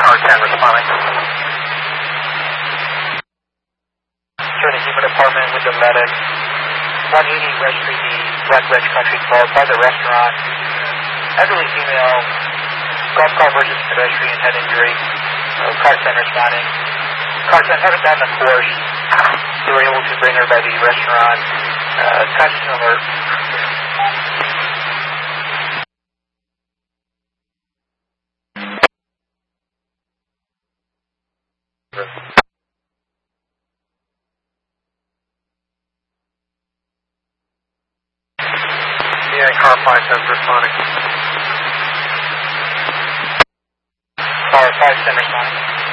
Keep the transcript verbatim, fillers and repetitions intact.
Car ten responding. Turning Human Department with the medic. one eighty West Street E, Black Ledge Country Club, by the restaurant. Elderly female, golf cart versus pedestrian head injury. Uh, car ten responding. Car ten haven't gotten the course. They were able to bring her by the restaurant. Uh, conscious alert. Yeah, car five ten responding. Car five ten responding.